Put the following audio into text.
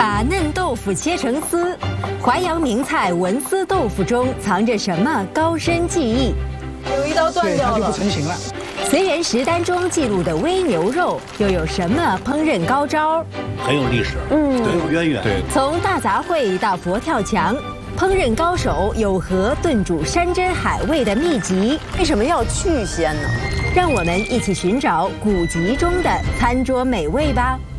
把嫩豆腐切成丝，淮扬名菜文思豆腐中藏着什么高深技艺？ 有一刀断掉了， 它就不成形了。 隋人食单中记录的煨牛肉又有什么烹饪高招？ 很有历史，很有渊源。 对， 从大杂烩到佛跳墙，烹饪高手有何炖煮山珍海味的秘籍？ 为什么要去鲜呢？ 让我们一起寻找古籍中的餐桌美味吧。